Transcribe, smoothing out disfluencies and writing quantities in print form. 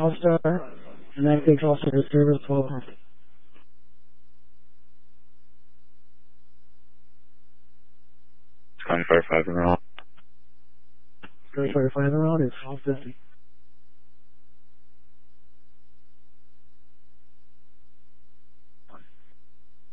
All-Star, and that takes also the service 1200. 25 and round. 25 and round is 1250.